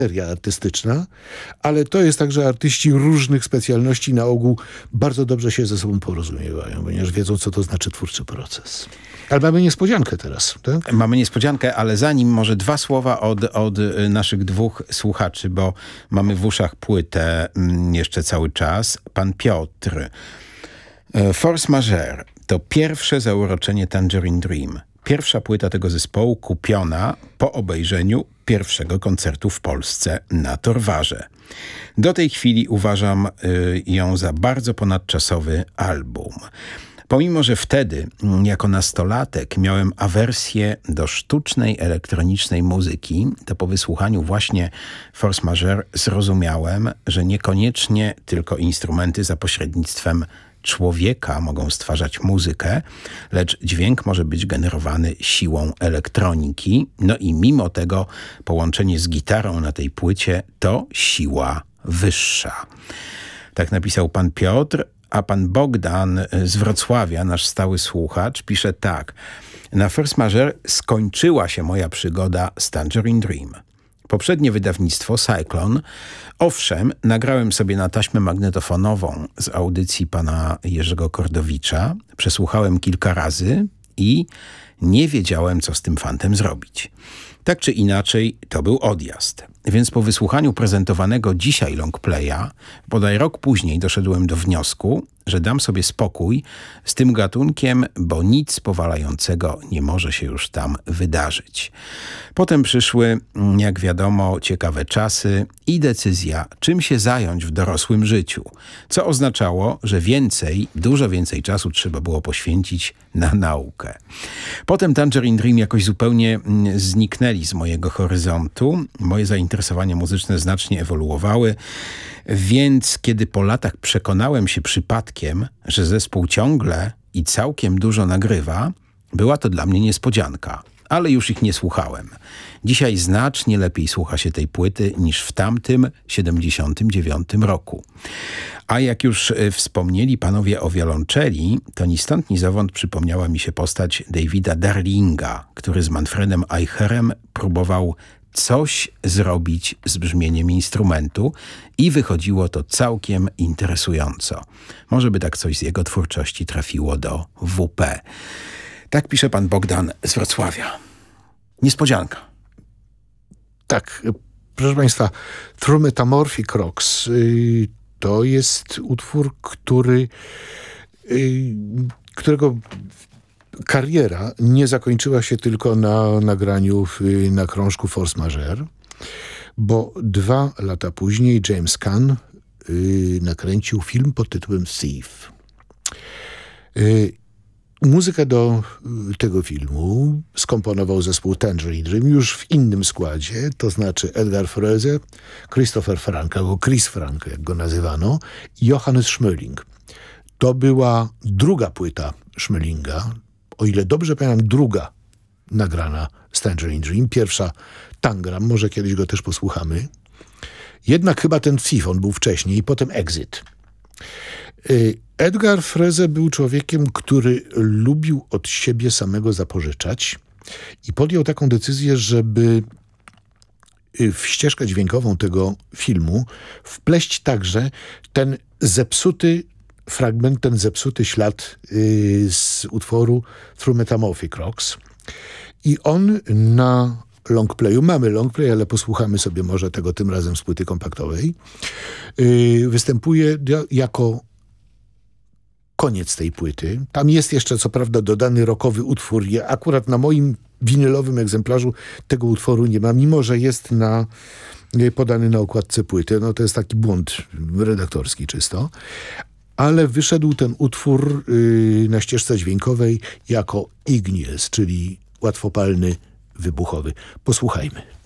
seria artystyczna, ale to jest tak, że artyści różnych specjalności na ogół bardzo dobrze się ze sobą porozumiewają, ponieważ wiedzą, co to znaczy twórczy proces. Ale mamy niespodziankę teraz, tak? Mamy niespodziankę, ale zanim może dwa słowa od naszych dwóch słuchaczy, bo mamy w uszach płytę jeszcze cały czas. Pan Piotr. Force Majeure to pierwsze zauroczenie Tangerine Dream. Pierwsza płyta tego zespołu kupiona po obejrzeniu pierwszego koncertu w Polsce na Torwarze. Do tej chwili uważam ją za bardzo ponadczasowy album. Pomimo, że wtedy, jako nastolatek, miałem awersję do sztucznej, elektronicznej muzyki, to po wysłuchaniu właśnie Force Majeure zrozumiałem, że niekoniecznie tylko instrumenty za pośrednictwem człowieka mogą stwarzać muzykę, lecz dźwięk może być generowany siłą elektroniki. No i mimo tego połączenie z gitarą na tej płycie to siła wyższa. Tak napisał pan Piotr, a pan Bogdan z Wrocławia, nasz stały słuchacz, pisze tak. Na Force Majeure skończyła się moja przygoda z Tangerine Dream. Poprzednie wydawnictwo Cyclone, owszem, nagrałem sobie na taśmę magnetofonową z audycji pana Jerzego Kordowicza, przesłuchałem kilka razy i nie wiedziałem, co z tym fantem zrobić. Tak czy inaczej, to był odjazd. Więc po wysłuchaniu prezentowanego dzisiaj longplaya, bodaj rok później doszedłem do wniosku, że dam sobie spokój z tym gatunkiem, bo nic powalającego nie może się już tam wydarzyć. Potem przyszły, jak wiadomo, ciekawe czasy i decyzja, czym się zająć w dorosłym życiu, co oznaczało, że dużo więcej czasu trzeba było poświęcić na naukę. Potem Tangerine Dream jakoś zupełnie zniknęli z mojego horyzontu. Moje zainteresowania muzyczne znacznie ewoluowały, więc kiedy po latach przekonałem się przypadkiem, że zespół ciągle i całkiem dużo nagrywa, była to dla mnie niespodzianka, ale już ich nie słuchałem. Dzisiaj znacznie lepiej słucha się tej płyty niż w tamtym 79 roku. A jak już wspomnieli panowie o wiolonczeli, to ni stąd ni zowąd przypomniała mi się postać Davida Darlinga, który z Manfredem Eicherem próbował coś zrobić z brzmieniem instrumentu i wychodziło to całkiem interesująco. Może by tak coś z jego twórczości trafiło do WP. Tak pisze pan Bogdan z Wrocławia. Niespodzianka. Tak, proszę państwa, Through Metamorphic Rocks to jest utwór, którego kariera nie zakończyła się tylko na nagraniu na krążku Force Majeure, bo 2 lata później James Caan nakręcił film pod tytułem Thief. Muzykę do tego filmu skomponował zespół Tangerine Dream już w innym składzie, to znaczy Edgar Froese, Christopher Franke, albo Chris Franke, jak go nazywano, i Johannes Schmöling. To była druga płyta Schmölinga, o ile dobrze pamiętam, druga nagrana z Tangerine Dream. Pierwsza Tangram, może kiedyś go też posłuchamy. Jednak chyba ten Thief, on był wcześniej, i potem Exit. Edgar Froese był człowiekiem, który lubił od siebie samego zapożyczać i podjął taką decyzję, żeby w ścieżkę dźwiękową tego filmu wpleść także ten zepsuty fragment, ten zepsuty ślad z utworu Through Metamorphic Rocks. I on na longplayu, mamy longplay, ale posłuchamy sobie może tego tym razem z płyty kompaktowej, występuje jako koniec tej płyty. Tam jest jeszcze co prawda dodany rockowy utwór. Ja akurat na moim winylowym egzemplarzu tego utworu nie ma, mimo że jest podany na okładce płyty. No to jest taki błąd redaktorski czysto. Ale wyszedł ten utwór na ścieżce dźwiękowej jako Igneous, czyli łatwopalny, wybuchowy. Posłuchajmy.